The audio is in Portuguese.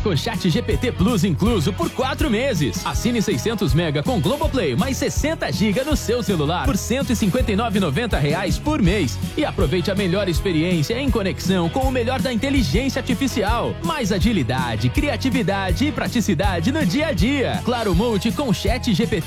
com Chat GPT Plus incluso por 4 meses. Assine 600 mega com Globoplay mais 60 GB no seu celular por R$ 159,90 por mês. E aproveite a melhor experiência em conexão com o melhor da inteligência artificial. Mais agilidade, criatividade e praticidade no dia a dia. Claro Multi com Chat GPT